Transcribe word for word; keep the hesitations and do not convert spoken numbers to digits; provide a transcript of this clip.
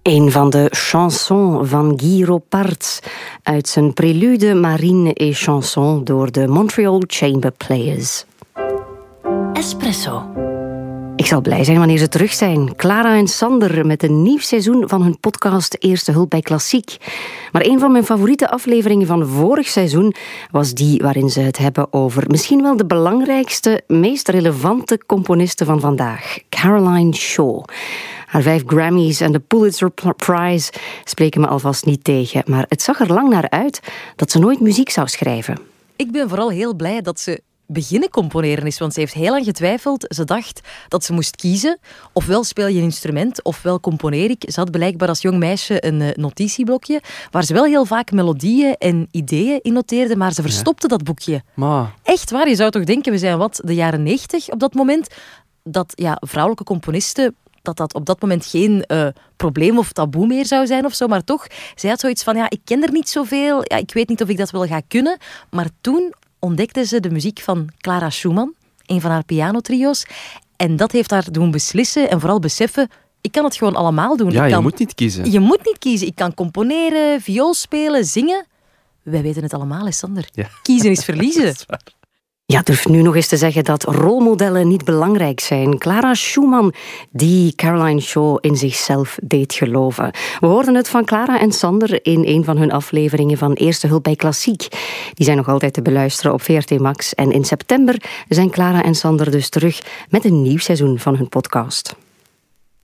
Een van de chansons van Guy Ropard uit zijn prélude Marine et Chanson door de Montreal Chamber Players. Espresso. Ik zal blij zijn wanneer ze terug zijn. Clara en Sander met een nieuw seizoen van hun podcast Eerste Hulp bij Klassiek. Maar een van mijn favoriete afleveringen van vorig seizoen was die waarin ze het hebben over misschien wel de belangrijkste, meest relevante componiste van vandaag, Caroline Shaw. Haar vijf Grammys en de Pulitzer Prize spreken me alvast niet tegen, maar het zag er lang naar uit dat ze nooit muziek zou schrijven. Ik ben vooral heel blij dat ze beginnen componeren is, want ze heeft heel lang getwijfeld. Ze dacht dat ze moest kiezen. Ofwel speel je een instrument, ofwel componeer ik. Ze had blijkbaar als jong meisje een notitieblokje waar ze wel heel vaak melodieën en ideeën in noteerde, maar ze verstopte ja. dat boekje. Ma. Echt waar, je zou toch denken, we zijn wat, de jaren negentig op dat moment, dat ja, vrouwelijke componisten, dat dat op dat moment geen uh, probleem of taboe meer zou zijn of zo, maar toch, zij had zoiets van, ja, ik ken er niet zoveel, ja, ik weet niet of ik dat wel ga kunnen, maar toen ontdekte ze de muziek van Clara Schumann, een van haar pianotrio's. En dat heeft haar doen beslissen en vooral beseffen, ik kan het gewoon allemaal doen. Ja, ik kan, je moet niet kiezen. Je moet niet kiezen. Ik kan componeren, viool spelen, zingen. Wij weten het allemaal, hè, Sander. Ja. Kiezen is verliezen. Dat is waar. Ja, durf nu nog eens te zeggen dat rolmodellen niet belangrijk zijn. Clara Schumann, die Caroline Shaw in zichzelf deed geloven. We hoorden het van Clara en Sander in een van hun afleveringen van Eerste Hulp bij Klassiek. Die zijn nog altijd te beluisteren op V R T Max. En in september zijn Clara en Sander dus terug met een nieuw seizoen van hun podcast.